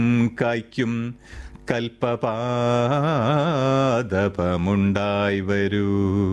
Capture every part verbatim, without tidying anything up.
കായ്ക്കും കൽപ്പപാദപമുണ്ടായി വരൂ.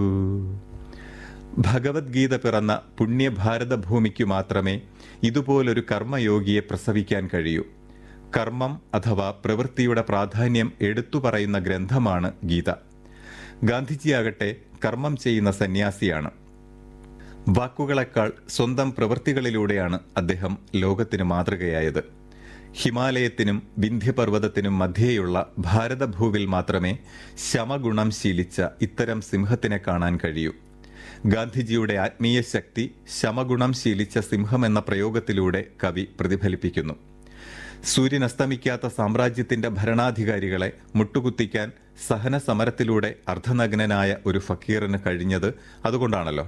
ഭഗവത്ഗീത പിറന്ന പുണ്യഭാരതഭൂമിക്കു മാത്രമേ ഇതുപോലൊരു കർമ്മയോഗിയെ പ്രസവിക്കാൻ കഴിയൂ. കർമ്മം അഥവാ പ്രവൃത്തിയുടെ പ്രാധാന്യം എടുത്തു പറയുന്ന ഗ്രന്ഥമാണ് ഗീത. ഗാന്ധിജിയാകട്ടെ കർമ്മം ചെയ്യുന്ന സന്യാസിയാണ്. വാക്കുകളെക്കാൾ സ്വന്തം പ്രവൃത്തികളിലൂടെയാണ് അദ്ദേഹം ലോകത്തിന് മാതൃകയായത്. ഹിമാലയത്തിനും വിന്ധ്യപർവ്വതത്തിനും മധ്യേയുള്ള ഭാരതഭൂവിൽ മാത്രമേ ശമഗുണം ശീലിച്ച ഇത്തരം സിംഹത്തിനെ കാണാൻ കഴിയൂ. ഗാന്ധിജിയുടെ ആത്മീയ ശക്തി ശമഗുണം ശീലിച്ച സിംഹം എന്ന പ്രയോഗത്തിലൂടെ കവി പ്രതിഫലിപ്പിക്കുന്നു. സൂര്യൻ അസ്തമിക്കാത്ത സാമ്രാജ്യത്തിന്റെ ഭരണാധികാരികളെ മുട്ടുകുത്തിക്കാൻ സഹന സമരത്തിലൂടെ അർദ്ധനഗ്നനായ ഒരു ഫക്കീറിന് കഴിഞ്ഞത് അതുകൊണ്ടാണല്ലോ.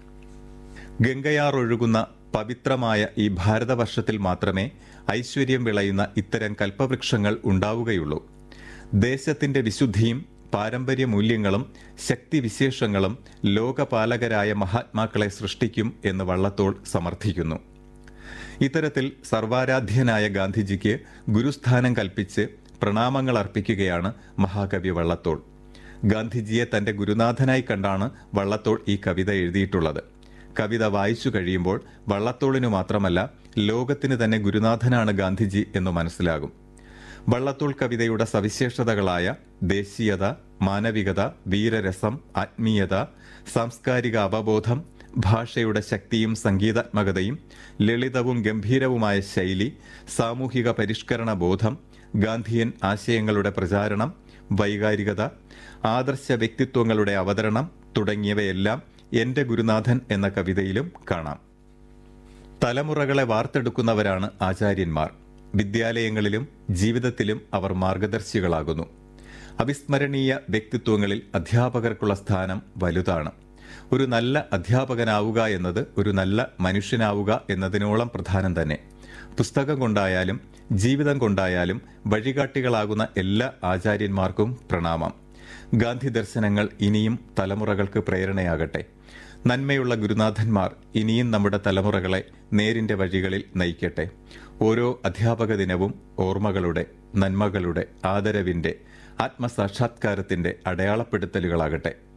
ഗംഗയാറൊഴുകുന്ന പവിത്രമായ ഈ ഭാരതവർഷത്തിൽ മാത്രമേ ഐശ്വര്യം വിളയുന്ന ഇത്തരം കൽപ്പവൃക്ഷങ്ങൾ ഉണ്ടാവുകയുള്ളൂ. ദേശത്തിന്റെ വിശുദ്ധിയും പാരമ്പര്യ മൂല്യങ്ങളും ശക്തിവിശേഷങ്ങളും ലോകപാലകരായ മഹാത്മാക്കളെ സൃഷ്ടിക്കും എന്ന് വള്ളത്തോൾ സമർത്ഥിക്കുന്നു. ഇത്തരത്തിൽ സർവാരാധ്യനായ ഗാന്ധിജിക്ക് ഗുരുസ്ഥാനം കൽപ്പിച്ച് പ്രണാമങ്ങൾ അർപ്പിക്കുകയാണ് മഹാകവി വള്ളത്തോൾ. ഗാന്ധിജിയെ തന്റെ ഗുരുനാഥനായി കണ്ടാണ് വള്ളത്തോൾ ഈ കവിത എഴുതിയിട്ടുള്ളത്. കവിത വായിച്ചു കഴിയുമ്പോൾ വള്ളത്തോളിനു മാത്രമല്ല ലോകത്തിന് തന്നെ ഗുരുനാഥനാണ് ഗാന്ധിജി എന്ന് മനസ്സിലാകും. വള്ളത്തോൾ കവിതയുടെ സവിശേഷതകളായ ദേശീയത, മാനവികത, വീരരസം, ആത്മീയത, സാംസ്കാരിക അവബോധം, ഭാഷയുടെ ശക്തിയും സംഗീതാത്മകതയും, ലളിതവും ഗംഭീരവുമായ ശൈലി, സാമൂഹിക പരിഷ്കരണ ബോധം, ഗാന്ധിയൻ ആശയങ്ങളുടെ പ്രചാരണം, വൈകാരികത, ആദർശ വ്യക്തിത്വങ്ങളുടെ അവതരണം തുടങ്ങിയവയെല്ലാം എന്റെ ഗുരുനാഥൻ എന്ന കവിതയിലും കാണാം. തലമുറകളെ വാർത്തെടുക്കുന്നവരാണ് ആചാര്യന്മാർ. വിദ്യാലയങ്ങളിലും ജീവിതത്തിലും അവർ മാർഗദർശികളാകുന്നു. അവിസ്മരണീയ വ്യക്തിത്വങ്ങളിൽ അധ്യാപകർക്കുള്ള സ്ഥാനം വലുതാണ്. ഒരു നല്ല അധ്യാപകനാവുക എന്നത് ഒരു നല്ല മനുഷ്യനാവുക എന്നതിനോളം പ്രധാനം തന്നെ. പുസ്തകം കൊണ്ടായാലും ജീവിതം കൊണ്ടായാലും വഴികാട്ടികളാകുന്ന എല്ലാ ആചാര്യന്മാർക്കും പ്രണാമം. ഗാന്ധി ദർശനങ്ങൾ ഇനിയും തലമുറകൾക്ക് പ്രേരണയാകട്ടെ. നന്മയുള്ള ഗുരുനാഥന്മാർ ഇനിയും നമ്മുടെ തലമുറകളെ നേരിന്റെ വഴികളിൽ നയിക്കട്ടെ. ഓരോ അധ്യാപക ദിനവും ഓർമ്മകളുടെ, നന്മകളുടെ, ആദരവിന്റെ, ആത്മസാക്ഷാത്കാരത്തിന്റെ അടയാളപ്പെടുത്തലുകളാകട്ടെ.